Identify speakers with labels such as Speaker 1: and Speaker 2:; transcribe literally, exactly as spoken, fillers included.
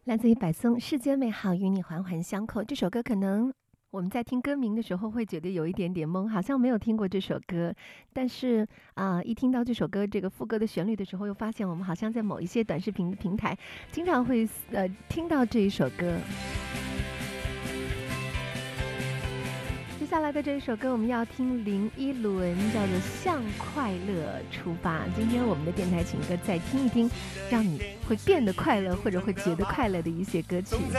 Speaker 1: 来自于百松，世间美好与你环环相扣。这首歌可能我们在听歌名的时候会觉得有一点点懵，好像没有听过这首歌。但是啊、呃一听到这首歌这个副歌的旋律的时候，又发现我们好像在某一些短视频的平台经常会呃听到这一首歌。接下来的这一首歌，我们要听林依轮，叫做《向快乐出发》。今天我们的电台情歌，再听一听，让你会变得快乐，或者会觉得快乐的一些歌曲。